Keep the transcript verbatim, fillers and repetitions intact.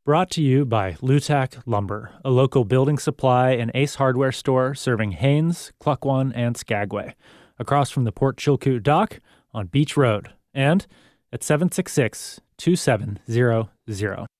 Brought to you by Lutac Lumber, a local building supply and Ace Hardware store serving Haines, Cluckwan, and Skagway, across from the Port Chilkoot Dock on Beach Road, and at seven six six, two seven zero zero.